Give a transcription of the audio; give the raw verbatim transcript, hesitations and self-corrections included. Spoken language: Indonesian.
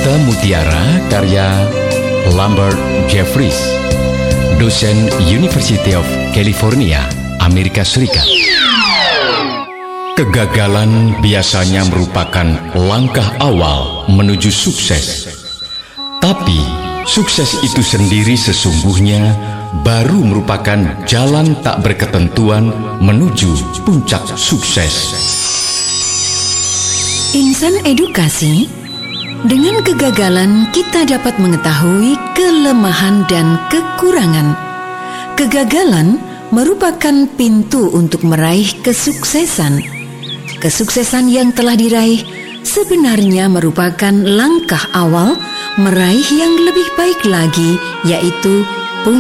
Kata Mutiara karya Lambert Jeffries, dosen University of California, Amerika Serikat. Kegagalan biasanya merupakan langkah awal menuju sukses. Tapi sukses itu sendiri sesungguhnya baru merupakan jalan tak berketentuan menuju puncak sukses. Insan edukasi, dengan kegagalan kita dapat mengetahui kelemahan dan kekurangan. Kegagalan merupakan pintu untuk meraih kesuksesan. Kesuksesan yang telah diraih sebenarnya merupakan langkah awal meraih yang lebih baik lagi, yaitu